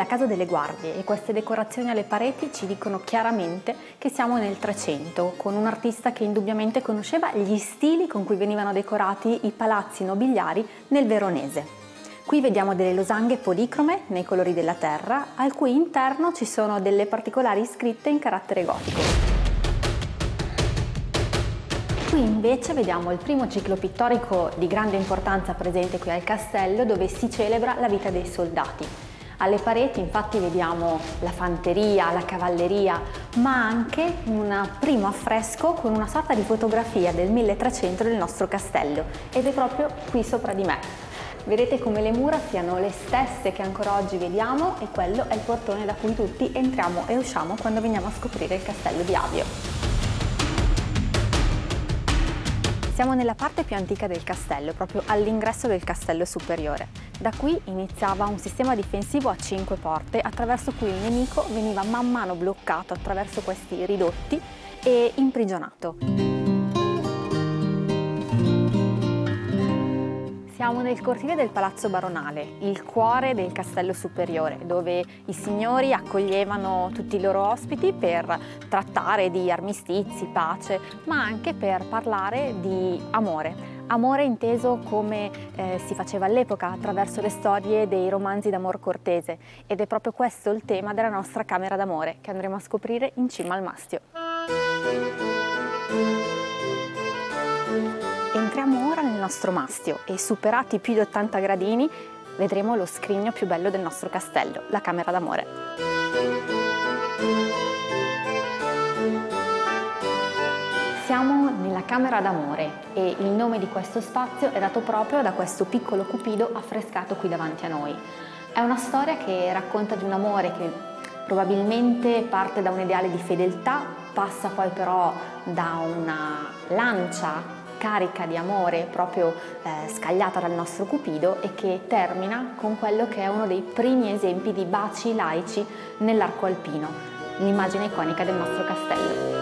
la Casa delle Guardie e queste decorazioni alle pareti ci dicono chiaramente che siamo nel 300, con un artista che indubbiamente conosceva gli stili con cui venivano decorati i palazzi nobiliari nel Veronese. Qui vediamo delle losanghe policrome nei colori della terra, al cui interno ci sono delle particolari scritte in carattere gotico. Qui invece vediamo il primo ciclo pittorico di grande importanza presente qui al castello, dove si celebra la vita dei soldati. Alle pareti infatti vediamo la fanteria, la cavalleria, ma anche un primo affresco con una sorta di fotografia del 1300 del nostro castello, ed è proprio qui sopra di me. Vedete come le mura siano le stesse che ancora oggi vediamo, e quello è il portone da cui tutti entriamo e usciamo quando veniamo a scoprire il castello di Avio. Siamo nella parte più antica del castello, proprio all'ingresso del castello superiore. Da qui iniziava un sistema difensivo a 5 porte, attraverso cui il nemico veniva man mano bloccato attraverso questi ridotti e imprigionato. Siamo nel cortile del Palazzo Baronale, il cuore del castello superiore, dove i signori accoglievano tutti i loro ospiti per trattare di armistizi, pace, ma anche per parlare di amore. Amore inteso come si faceva all'epoca, attraverso le storie dei romanzi d'amor cortese, ed è proprio questo il tema della nostra camera d'amore, che andremo a scoprire in cima al mastio. Entriamo ora nel nostro mastio e, superati più di 80 gradini, vedremo lo scrigno più bello del nostro castello, la camera d'amore. Siamo nella camera d'amore e il nome di questo spazio è dato proprio da questo piccolo cupido affrescato qui davanti a noi. È una storia che racconta di un amore che probabilmente parte da un ideale di fedeltà, passa poi però da una lancia carica di amore proprio scagliata dal nostro Cupido, e che termina con quello che è uno dei primi esempi di baci laici nell'arco alpino, l'immagine iconica del nostro castello.